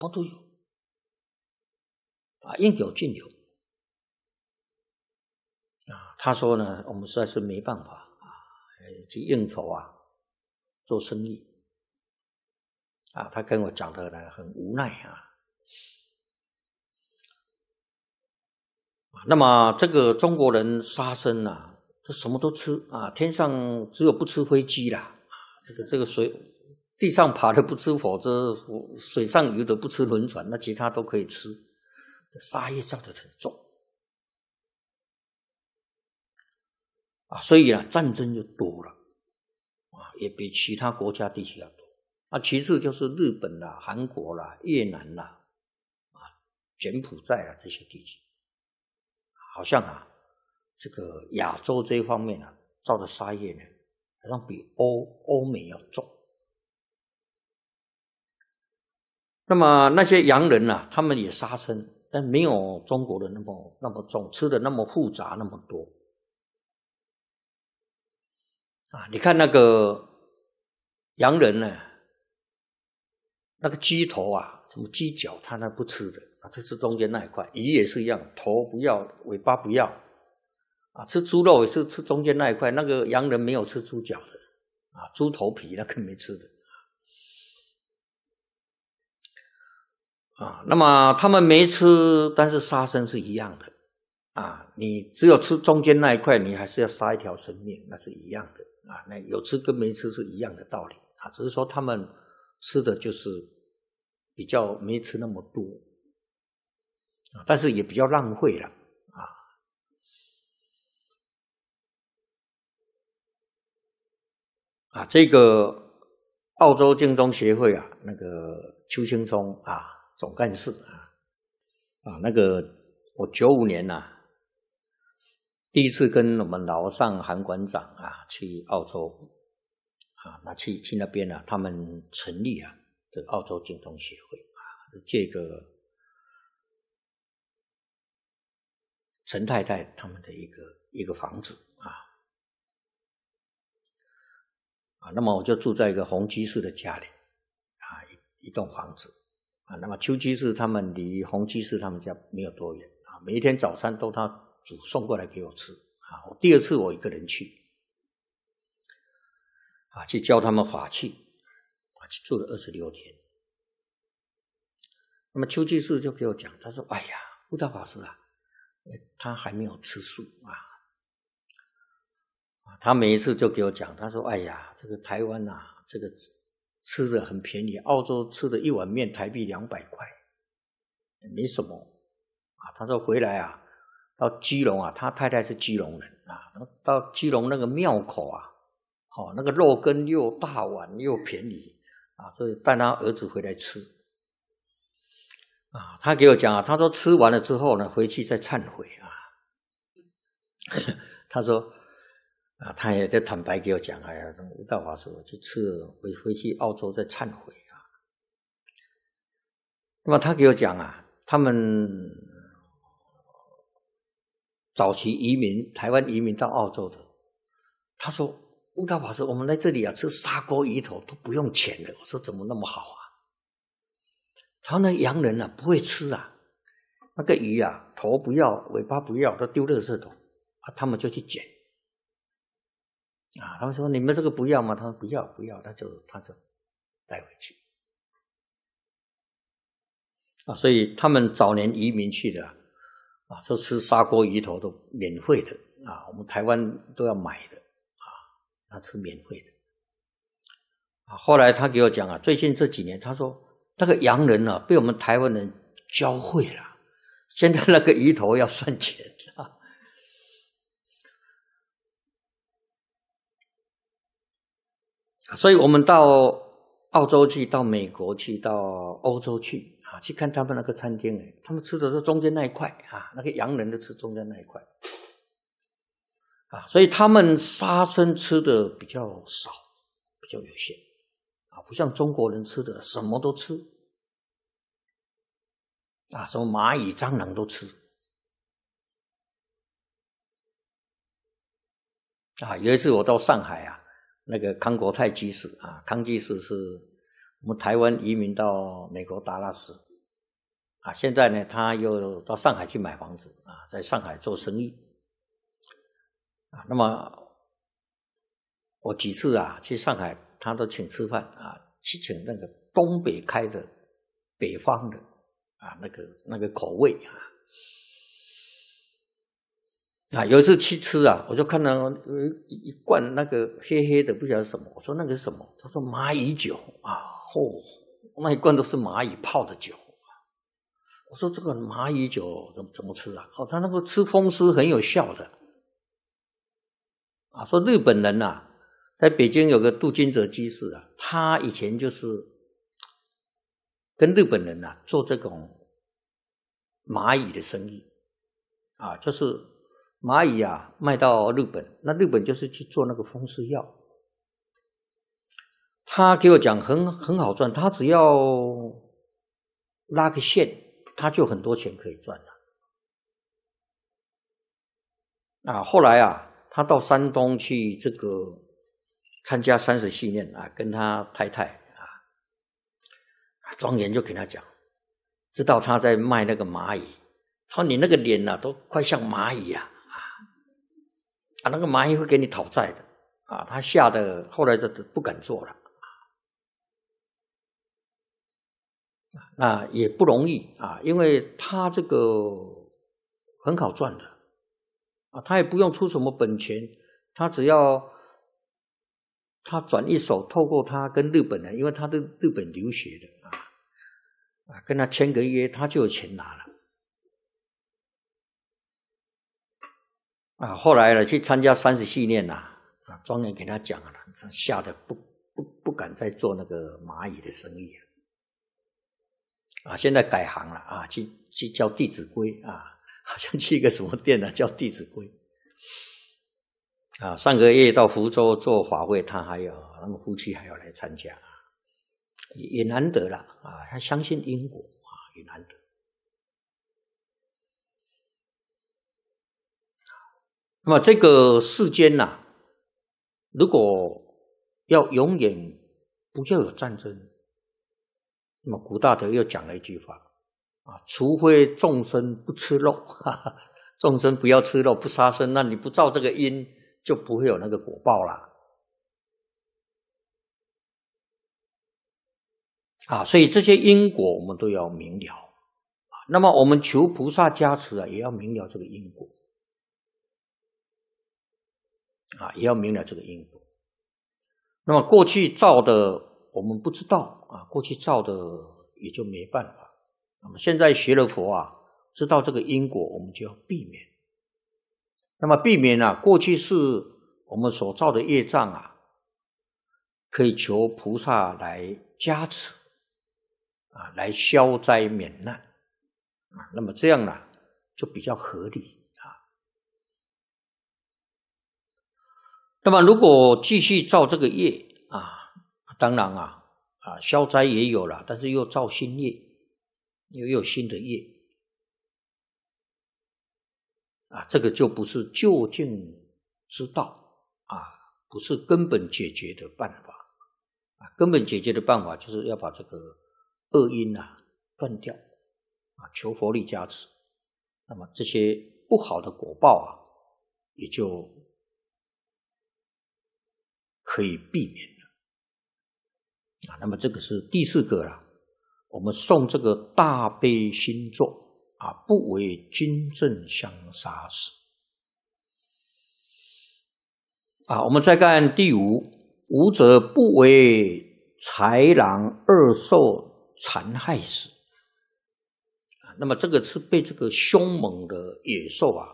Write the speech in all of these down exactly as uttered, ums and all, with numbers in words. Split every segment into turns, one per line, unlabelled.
么都有啊，应有尽有啊。他说呢，我们实在是没办法啊，去应酬啊，做生意啊。他跟我讲的呢，很无奈啊。那么这个中国人杀生啊，这什么都吃啊，天上只有不吃飞机啦，啊，这个这个水地上爬的不吃火车，水上游的不吃轮船，那其他都可以吃，杀业造得很重啊，所以呢，战争就多了啊，也比其他国家地区要多啊。其次就是日本啦、韩国啦、越南啦、啊柬埔寨啦这些地区。好像啊，这个亚洲这一方面啊，造的杀业呢，好像比欧欧美要重。那么那些洋人啊，他们也杀生，但没有中国的那么那么重，吃的那么复杂那么多。啊，你看那个洋人呢，那个鸡头啊，什么鸡脚，他那不吃的。啊，这吃中间那一块，鱼也是一样，头不要，尾巴不要，啊，吃猪肉也是吃中间那一块。那个洋人没有吃猪脚的，啊，猪头皮那个没吃的，啊，那么他们没吃，但是杀生是一样的，啊，你只有吃中间那一块，你还是要杀一条生命，那是一样的，啊，那有吃跟没吃是一样的道理，啊，只是说他们吃的就是比较没吃那么多。但是也比较浪费了啊！啊，这个澳洲净宗协会啊，那个邱青松啊，总干事啊，啊，那个我九五年呐、啊，第一次跟我们老上韩馆长啊去澳洲啊，那去去那边啊，他们成立啊这个澳洲净宗协会啊，这个。陈太太他们的一个一个房子啊啊，那么我就住在一个洪居士的家里啊，一一栋房子啊。那么邱居士他们离洪居士他们家没有多远啊，每一天早餐都他煮送过来给我吃啊。我第二次我一个人去啊，去教他们法器啊，去住了二十六天。那么邱居士就给我讲，他说：“哎呀，悟道法师啊。”他还没有吃素啊，他每一次就给我讲，他说：“哎呀，这个台湾啊，这个吃的很便宜，澳洲吃的一碗面台币两百块，没什么啊。”他说回来啊，到基隆啊，他太太是基隆人啊，到基隆那个庙口啊，哦，那个肉羹又大碗又便宜啊，所以带他儿子回来吃。啊，他给我讲啊，他说吃完了之后呢，回去再忏悔啊。他说啊，他也在坦白给我讲，哎呀，悟道法师我去吃了，回回去澳洲再忏悔啊。那么他给我讲啊，他们早期移民台湾移民到澳洲的，他说悟道法师，我们来这里啊吃砂锅鱼头都不用钱的。我说怎么那么好啊？他那洋人啊不会吃啊，那个鱼啊头不要尾巴不要都丢垃圾桶啊，他们就去捡啊。他们说你们这个不要吗？他说不要不要，他就他就带回去啊。所以他们早年移民去的啊，就吃砂锅鱼头都免费的啊，我们台湾都要买的啊，他吃免费的啊。后来他给我讲啊，最近这几年他说。那个洋人啊，被我们台湾人教会了。现在那个鱼头要算钱啊，所以我们到澳洲去，到美国去，到欧洲去啊，去看他们那个餐厅，他们吃的是中间那一块啊，那个洋人都吃中间那一块啊，所以他们杀生吃的比较少，比较有限啊，不像中国人吃的什么都吃。啊，什么蚂蚁、蟑螂都吃啊！有一次我到上海啊，那个康国泰居士啊，康居士是我们台湾移民到美国达拉斯啊，现在呢，他又到上海去买房子啊，在上海做生意啊。那么我几次啊去上海，他都请吃饭啊，去请那个东北开的、北方的啊，那个那个口味啊。啊，有一次去吃啊，我就看到一一罐那个黑黑的，不晓得什么。我说那个是什么？他说蚂蚁酒啊，哦，那一罐都是蚂蚁泡的酒。我说这个蚂蚁酒怎么怎么吃啊？哦，他那个吃风湿很有效的。啊，说日本人啊，在北京有个杜金泽居士啊，他以前就是跟日本人啊做这种蚂蚁的生意啊，就是蚂蚁啊卖到日本，那日本就是去做那个风湿药。他给我讲很很好赚，他只要拉个线，他就很多钱可以赚了。啊，后来啊，他到山东去这个参加三十系念啊，跟他太太啊，庄严就给他讲，知道他在卖那个蚂蚁，他说你那个脸啊都快像蚂蚁啊啊啊，那个蚂蚁会给你讨债的啊，他吓得后来就不敢做了。那也不容易啊，因为他这个很好赚的啊，他也不用出什么本钱，他只要他转一手，透过他跟日本人，因为他在日本留学的啊，啊，跟他签个约，他就有钱拿了啊。后来呢，去参加三十系念呐，啊，庄严给他讲了，他吓得不不不敢再做那个蚂蚁的生意了。啊，现在改行了啊，去去教《弟子规》啊，好像去一个什么店啊，教《弟子规》啊。上个月到福州做法会，他还有他们夫妻还要来参加啊，也也难得了啊。他相信因果啊，也难得。那么这个世间呐、啊，如果要永远不要有战争，那么古大德又讲了一句话啊，除非众生不吃肉，哈哈，众生不要吃肉，不杀生，那你不照这个因，就不会有那个果报啦。啊，所以这些因果我们都要明了啊。那么我们求菩萨加持啊，也要明了这个因果啊，也要明了这个因果。那么过去造的我们不知道啊，过去造的也就没办法。那么现在学了佛啊，知道这个因果，我们就要避免。那么避免啊，过去是我们所造的业障啊，可以求菩萨来加持啊，来消灾免难啊。那么这样呢，就比较合理啊。那么如果继续造这个业啊，当然啊啊，消灾也有了，但是又造新业，又有新的业啊，这个就不是究竟之道啊，不是根本解决的办法啊。根本解决的办法就是要把这个恶因啊断掉啊，求佛力加持，那么这些不好的果报啊，也就可以避免了啊。那么这个是第四个了，我们诵这个大悲心咒啊，不为军阵相杀死啊。我们再看第五，五者不为豺狼恶兽残害死啊。那么这个是被这个凶猛的野兽啊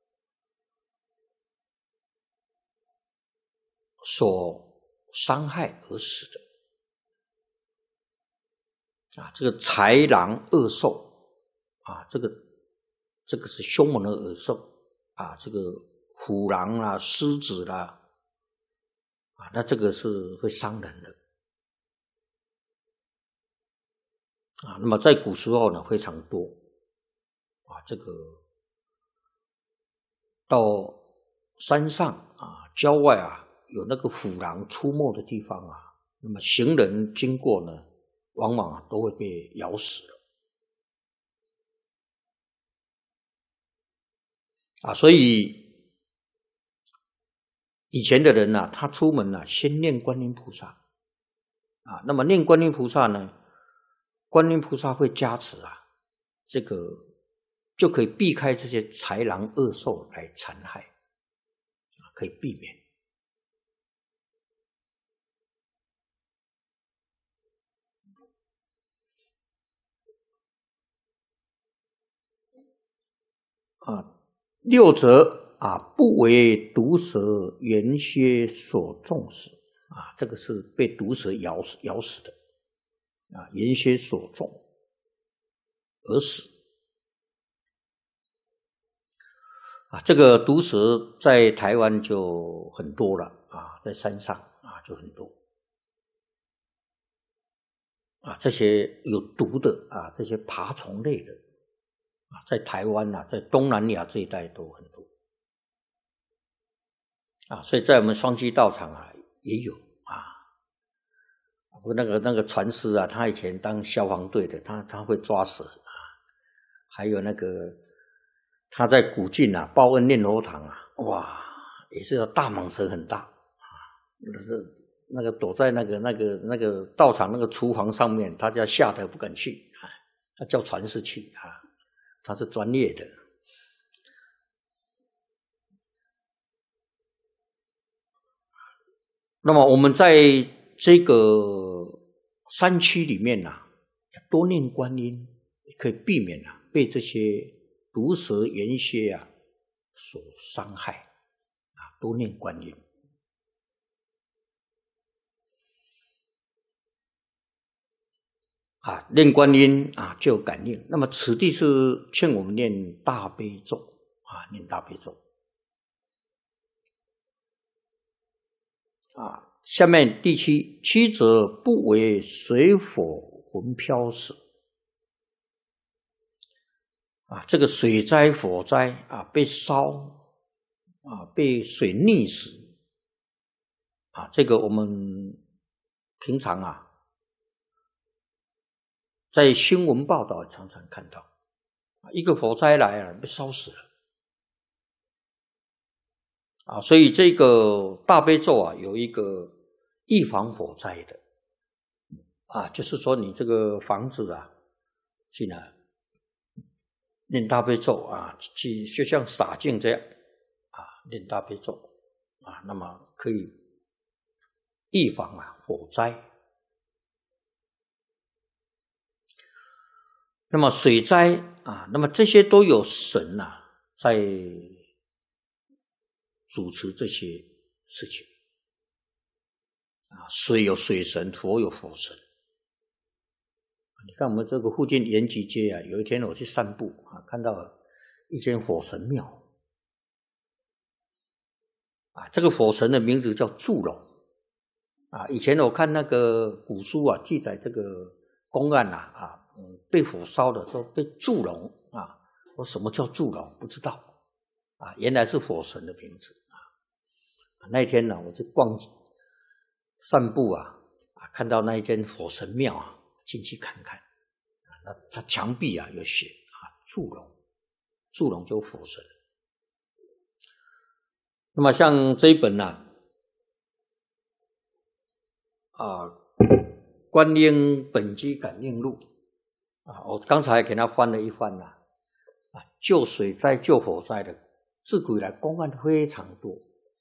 所伤害而死的啊。这个豺狼恶兽啊，这个这个是凶猛的恶兽啊，这个虎狼啦、狮子啦啊，那这个是会伤人的啊。那么在古时候呢，非常多啊，这个到山上啊、郊外啊，有那个虎狼出没的地方啊，那么行人经过呢，往往啊都会被咬死了。 啊，所以以前的人呢、啊，他出门呢、啊，先念观音菩萨啊。那么念观音菩萨呢，观音菩萨会加持啊，这个就可以避开这些豺狼恶兽来残害，啊，可以避免。啊，六则啊，不为毒蛇、猿蝎所中死啊，这个是被毒蛇咬死咬死的啊，猿蝎所中而死啊。这个毒蛇在台湾就很多了啊，在山上啊就很多啊，这些有毒的啊，这些爬虫类的。啊，在台湾啊，在东南亚这一带都很多啊，所以在我们双溪道场啊也有啊。不过那个那个船师啊，他以前当消防队的，他他会抓蛇啊。还有那个他在古晋啊，报恩念佛堂啊，哇，也是大蟒蛇很大啊，那个那个躲在那个那个那个道场那个厨房上面，他就吓得不敢去啊，他叫船师去啊。他是专业的。那么我们在这个山区里面啊，多念观音，可以避免啊被这些毒蛇、猿蝎啊所伤害啊，多念观音。啊，念观音啊就有感应。那么此地是劝我们念大悲咒啊，念大悲咒啊。下面第七，七则不为水火魂飘死啊，这个水灾、火灾啊，被烧啊，被水溺死啊，这个我们平常啊。在新闻报道常常看到，一个火灾来啊，被烧死了啊，所以这个大悲咒啊，有一个预防火灾的啊，就是说你这个房子啊，进来念大悲咒啊，去就像洒净这样啊，念大悲咒啊，那么可以预防啊火灾。那么水灾啊，那么这些都有神啊在主持这些事情啊，水有水神，佛有佛神。你看我们这个附近延吉街啊，有一天我去散步啊，看到一间火神庙啊，这个火神的名字叫祝融啊。以前我看那个古书啊，记载这个公案啊啊。嗯，被火烧的说被祝融啊，我什么叫祝融不知道啊，原来是火神的名字啊。那一天呢，我去逛散步啊啊，看到那一间火神庙啊，进去看看啊，那它墙壁啊有写啊祝融，祝融就火神。那么像这一本呢啊，《观音本机感应录》。啊，我刚才给他翻了一翻啦，啊，救水灾、救火灾的，自古以来公案非常多，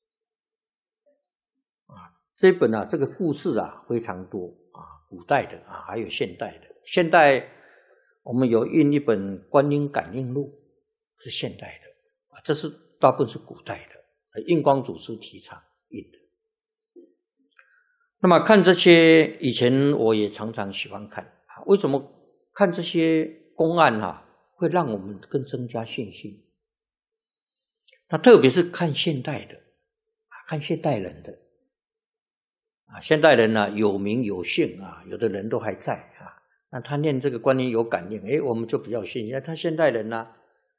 啊，这本啊，这个故事啊非常多啊，古代的啊，还有现代的。现代我们有印一本《观音感应录》，是现代的啊，这是大部分是古代的，印光祖师提倡印的。那么看这些，以前我也常常喜欢看啊，为什么？看这些公案啊，会让我们更增加信心。那特别是看现代的，看现代人的啊，现代人呢、啊、有名有姓啊，有的人都还在啊。那他念这个观音有感应，哎，我们就比较信心。他现代人呢、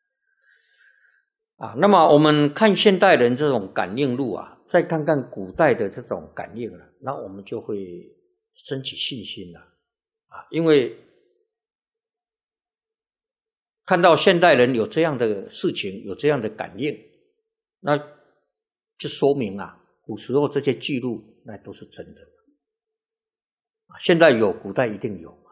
啊，啊，那么我们看现代人这种感应录啊，再看看古代的这种感应了，那我们就会升起信心了啊，因为。 看到现代人有这样的事情，有这样的感应，那就说明啊，古时候这些记录那都是真的。现在有，古代一定有。